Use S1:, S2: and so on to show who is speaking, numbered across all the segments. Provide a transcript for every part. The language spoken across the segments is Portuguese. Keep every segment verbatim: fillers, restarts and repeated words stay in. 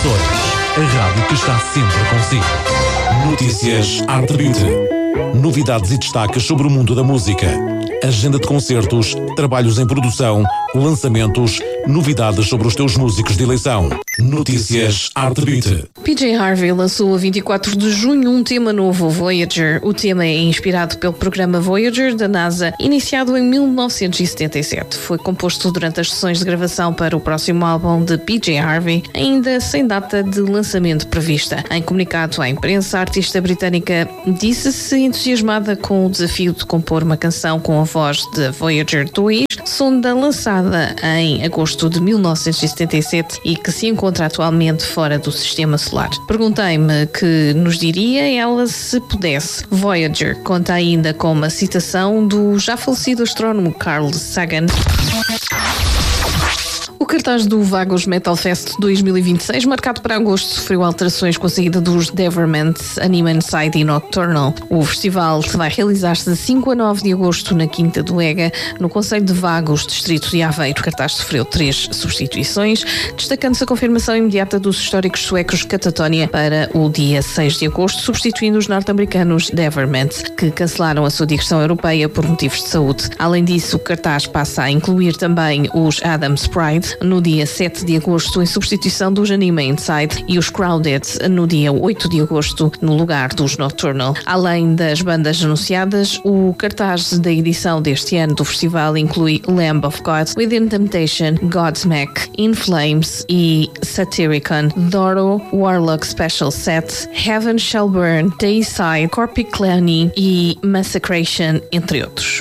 S1: Emissões, a rádio que está sempre consigo. Notícias Arte Beauty. Novidades e destaques sobre o mundo da música. Agenda de concertos, trabalhos em produção, lançamentos, novidades sobre os teus músicos de eleição. Notícias Arte Beauty.
S2: P J Harvey lançou a vinte e quatro de junho um tema novo, Voyager. O tema é inspirado pelo programa Voyager da NASA, iniciado em mil novecentos e setenta e sete. Foi composto durante as sessões de gravação para o próximo álbum de P J Harvey, ainda sem data de lançamento prevista. Em comunicado à imprensa, a artista britânica disse-se entusiasmada com o desafio de compor uma canção com a voz de Voyager dois, sonda lançada em agosto de mil novecentos e setenta e sete e que se encontra atualmente fora do sistema solar. Perguntei-me que nos diria ela se pudesse. Voyager conta ainda com uma citação do já falecido astrónomo Carl Sagan. O cartaz do Vagos Metal Fest dois mil e vinte e seis, marcado para agosto, sofreu alterações com a saída dos Deverment, Anima Inside e Nocturnal. O festival vai realizar-se de cinco a nove de agosto na Quinta do Ega, no concelho de Vagos, distrito de Aveiro. O cartaz sofreu três substituições, destacando-se a confirmação imediata dos históricos suecos Catatonia para o dia seis de agosto, substituindo os norte-americanos Deverment, que cancelaram a sua digressão europeia por motivos de saúde. Além disso, o cartaz passa a incluir também os Adam's Pride, no dia sete de agosto, em substituição dos Anima Inside, e os Crowded no dia oito de agosto, no lugar dos Nocturnal. Além das bandas anunciadas, o cartaz da edição deste ano do festival inclui Lamb of God, Within Temptation, Godsmack, In Flames e Satyricon, Doro, Warlock Special Set, Heaven Shall Burn, Dayside, Corpiclani e Massacration, entre outros.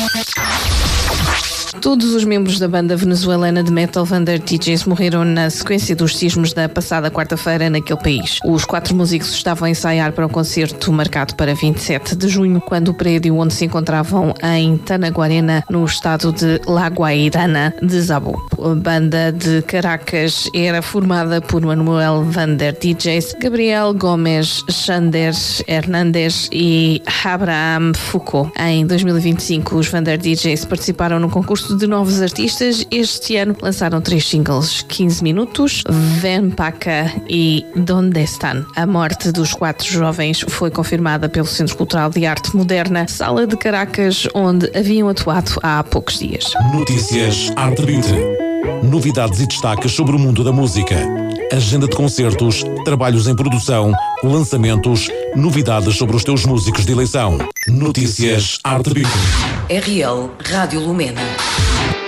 S2: Todos os membros da banda venezuelana de metal Vander D Js morreram na sequência dos sismos da passada quarta-feira naquele país. Os quatro músicos estavam a ensaiar para um concerto marcado para vinte e sete de junho, quando o prédio onde se encontravam em Tanaguarena, no estado de La Guairana, desabou. A banda de Caracas era formada por Manuel Vander D Js, Gabriel Gomes, Xander Hernández e Abraham Foucault. Em dois mil e vinte e cinco, os Vander D Js participaram no concurso de novos artistas. Este ano lançaram três singles: quinze minutos, Ven Paca e Donde Están. A morte dos quatro jovens foi confirmada pelo Centro Cultural de Arte Moderna, Sala de Caracas, onde haviam atuado há poucos dias.
S1: Notícias Arte Beauty. Novidades e destaques sobre o mundo da música. Agenda de concertos, trabalhos em produção, lançamentos, novidades sobre os teus músicos de eleição. Notícias Arte Beauty.
S3: R L Rádio Lumena.